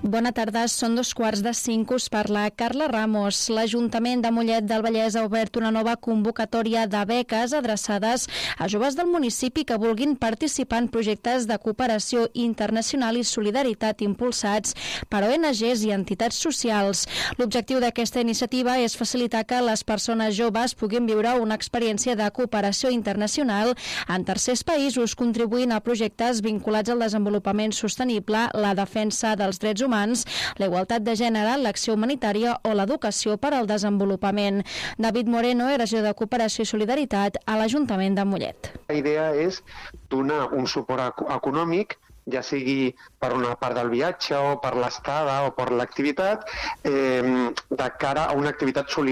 Bona tarda, són 2:45, us parla Carla Ramos. L'Ajuntament de Mollet del Vallès ha obert una nova convocatòria de beques adreçades a joves del municipi que vulguin participar en projectes de cooperació internacional i solidaritat impulsats per ONGs i entitats socials. L'objectiu d'aquesta iniciativa és facilitar que les persones joves puguin viure una experiència de cooperació internacional en tercers països, contribuint a projectes vinculats al desenvolupament sostenible, la defensa dels drets humans, la igualtat de gènere, l'acció humanitària o l'educació per al desenvolupament. David Moreno, regidor de Cooperació i Solidaritat a l'Ajuntament de Mollet. La idea és donar un suport econòmic, ja sigui per una part del viatge o per l'estada o per l'activitat, de cara a una activitat solidària